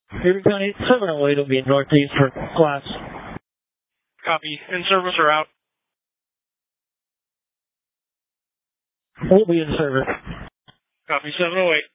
Erie County 708 will be northeast for class. Copy. In service or out? We'll be in service. Copy 708.